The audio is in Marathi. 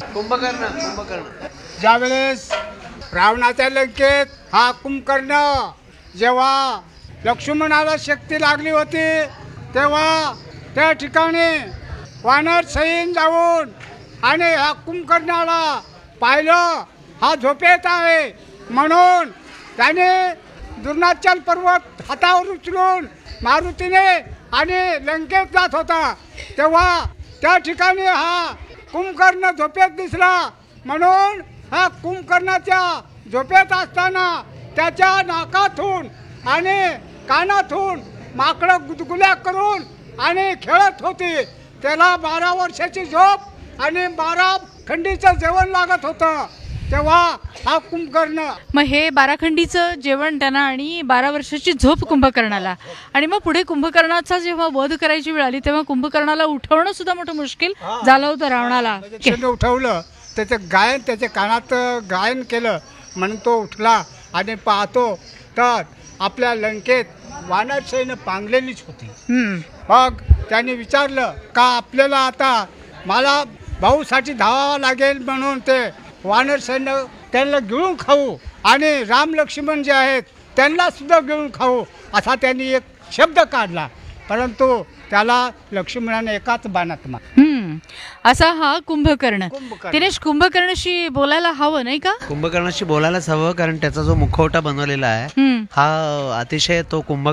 कुंभकर्ण ज्यावेळेस रावणाच्या लंकेत हा कुंभकर्ण जेव्हा लक्ष्मणाला शक्ती लागली होती तेव्हा त्या ठिकाणी वानर सैन जाऊन आणि ह्या कुंभकर्णाला पाहिलं, हा झोपेत आहे म्हणून त्याने दुर्नाचल पर्वत हातावर उचलून मारुतीने आणि लंकेत जात होता तेव्हा त्या ठिकाणी हा कुंभकर्ण झोपेत दिसला म्हणून हा कुंभकर्णाच्या झोपेत असताना त्याच्या नाकातून आणि कानातून माकडं गुदगुल्या करून आणि खेळत होती. त्याला 12 वर्षाची झोप आणि 12 खंडीचं जेवण लागत होतं तेव्हा हा कुंभकर्ण. मग हे 12 खंडीचं जेवण त्यांना आणि 12 वर्षाची झोप कुंभकर्णाला, आणि मग पुढे कुंभकर्णाचा जेव्हा वध करायची वेळ आली तेव्हा कुंभकर्णाला उठवणं सुद्धा मोठं मुश्किल झालं होतं रावणाला. त्याने उठवलं, त्याचं गायन त्याच्या कानात गायन केलं म्हणून तो उठला आणि पाहतो तर आपल्या लंकेत वानर सैन्य पांगलेलीच होती. मग त्याने विचारलं का आपल्याला आता मला भाऊसाठी धावावं लागेल म्हणून ते वानर सैन्य त्यांना गिळून खाऊ आणि राम लक्ष्मण जे आहेत त्यांना सुद्धा गिळून खाऊ असा त्यांनी एक शब्द काढला, परंतु त्याला लक्ष्मणाने एकाच बाणात मारलं. असा हा कुंभकर्ण. दिनेश, कुंभकर्णाशी बोलायला हवं नाही का? कुंभकर्णाशी बोलायलाच हवं, कारण त्याचा जो मुखवटा बनवलेला आहे हा अतिशय तो